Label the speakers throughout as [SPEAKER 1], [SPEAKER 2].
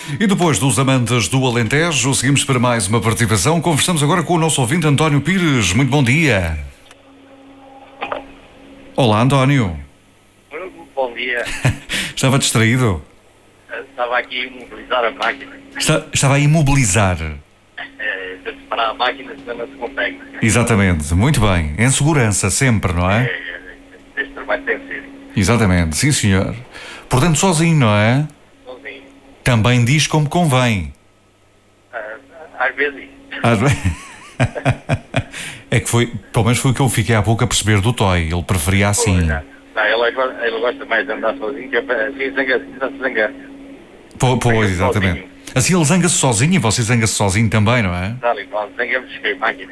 [SPEAKER 1] E depois dos amantes do Alentejo, seguimos para mais uma participação. Conversamos agora com o nosso ouvinte António Pires. Muito bom dia. Olá, António.
[SPEAKER 2] Bom dia.
[SPEAKER 1] Estava distraído?
[SPEAKER 2] Estava aqui a imobilizar a máquina.
[SPEAKER 1] Estava a imobilizar.
[SPEAKER 2] Para separar a máquina, senão não se consegue.
[SPEAKER 1] Exatamente. Muito bem. Em segurança sempre, não é?
[SPEAKER 2] Este trabalho tem que ser
[SPEAKER 1] Exatamente. Sim, senhor. Portanto, sozinho, não é?
[SPEAKER 2] sozinho.
[SPEAKER 1] Também diz como convém.
[SPEAKER 2] Às vezes.
[SPEAKER 1] Às vezes. É que foi, pelo menos foi o que eu fiquei há pouco a perceber do Toy. Ele preferia assim.
[SPEAKER 2] Não, ele gosta mais de andar sozinho, que é para assim zanga-se.
[SPEAKER 1] Pois, exatamente. Assim ele zanga-se sozinho e você zanga-se sozinho também, não é?
[SPEAKER 2] Está ali, zangamos com a máquina.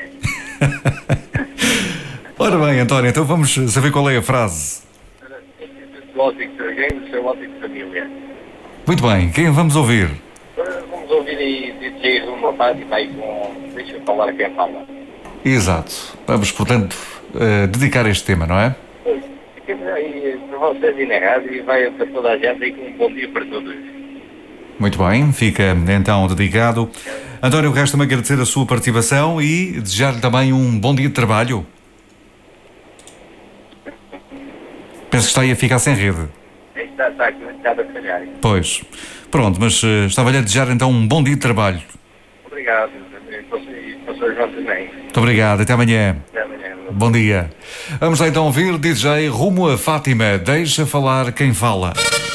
[SPEAKER 1] Ora bem, António, então vamos saber qual é a frase.
[SPEAKER 2] O ótico de alguém, do seu ótico de família.
[SPEAKER 1] Muito bem, quem vamos ouvir?
[SPEAKER 2] Vamos ouvir aí DJs uma parte e vai com... Deixa eu falar a quem fala.
[SPEAKER 1] Exato. Vamos, portanto, dedicar este tema, não é?
[SPEAKER 2] Ficamos aí para vocês e na rádio e vai para toda a gente aí com um bom dia para todos.
[SPEAKER 1] Muito bem, fica então dedicado. António, resta-me agradecer a sua participação e desejar-lhe também um bom dia de trabalho. Penso que está aí a ficar sem rede.
[SPEAKER 2] Está a falhar.
[SPEAKER 1] Pois. Pronto, mas estava-lhe a desejar então um bom dia de trabalho.
[SPEAKER 2] Obrigado. E para os seus também.
[SPEAKER 1] Muito obrigado, até amanhã.
[SPEAKER 2] Até amanhã.
[SPEAKER 1] Bom dia. Vamos lá então ouvir DJ Rumo a Fátima. Deixa falar quem fala.